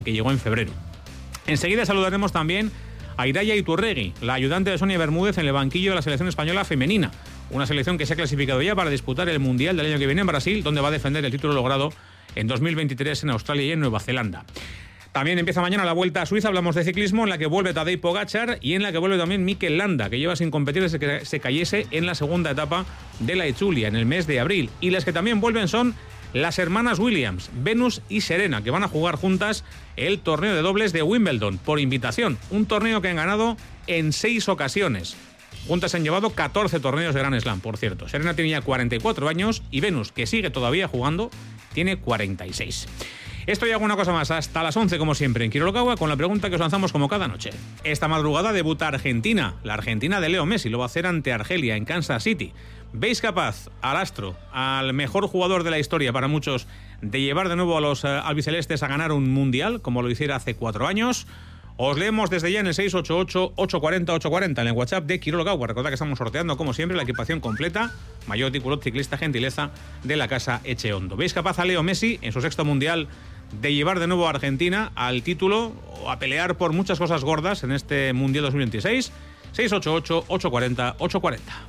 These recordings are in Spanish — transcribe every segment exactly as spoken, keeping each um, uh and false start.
que llegó en febrero. Enseguida saludaremos también a Idaia Iturregui, la ayudante de Sonia Bermúdez en el banquillo de la selección española femenina. Una selección que se ha clasificado ya para disputar el Mundial del año que viene en Brasil, donde va a defender el título logrado en dos mil veintitrés en Australia y en Nueva Zelanda. También empieza mañana la Vuelta a Suiza, hablamos de ciclismo, en la que vuelve Tadej Pogačar y en la que vuelve también Mikel Landa, que lleva sin competir desde que se cayese en la segunda etapa de la Etxulia en el mes de abril. Y las que también vuelven son las hermanas Williams, Venus y Serena, que van a jugar juntas el torneo de dobles de Wimbledon por invitación, un torneo que han ganado en seis ocasiones. Juntas han llevado catorce torneos de Grand Slam, por cierto. Serena tenía cuarenta y cuatro años y Venus, que sigue todavía jugando, tiene cuarenta y seis. Esto y alguna cosa más hasta las once, como siempre, en Quirolo Cagua, con la pregunta que os lanzamos como cada noche. Esta madrugada debuta Argentina, la Argentina de Leo Messi, lo va a hacer ante Argelia en Kansas City. ¿Veis capaz al astro, al mejor jugador de la historia para muchos, de llevar de nuevo a los uh, albicelestes a ganar un mundial, como lo hiciera hace cuatro años? Os leemos desde ya en el seis ocho ocho, ocho cuatro cero, ocho cuatro cero, en el WhatsApp de Quirolo Cagua. Recordad que estamos sorteando, como siempre, la equipación completa, maillot, culot, ciclista, gentileza de la casa Echeondo. ¿Veis capaz a Leo Messi, en su sexto mundial, de llevar de nuevo a Argentina al título o a pelear por muchas cosas gordas en este Mundial dos mil veintiséis? seis ocho ocho, ocho cuatro cero, ocho cuatro cero.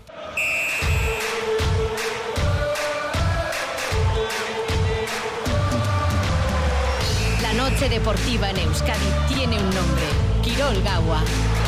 La noche deportiva en Euskadi tiene un nombre: Quirol Cagua.